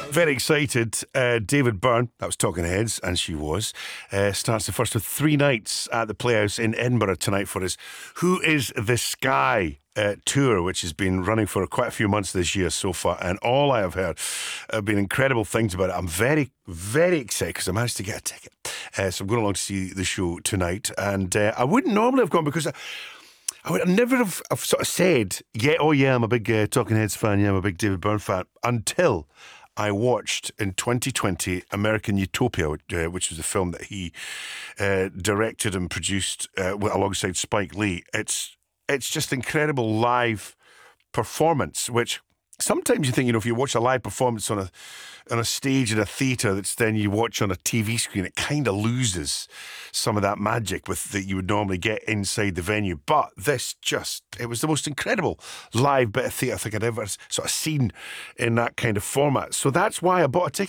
Very excited. David Byrne, that was Talking Heads, and she was, starts the first of 3 nights at the Playhouse in Edinburgh tonight for his Who Is the Sky tour, which has been running for quite a few months this year so far, and all I have heard have been incredible things about it. I'm very, very excited because I managed to get a ticket. So I'm going along to see the show tonight, and I wouldn't normally have gone because I would never have sort of said, I'm a big Talking Heads fan, I'm a big David Byrne fan, until I watched in 2020 American Utopia, which was a film that he directed and produced alongside Spike Lee. It's just incredible live performance, which sometimes you think, if you watch a live performance on a stage in a theatre that's then you watch on a TV screen, it kind of loses some of that magic that you would normally get inside the venue. But it was the most incredible live bit of theatre I think I'd ever sort of seen in that kind of format. So that's why I bought a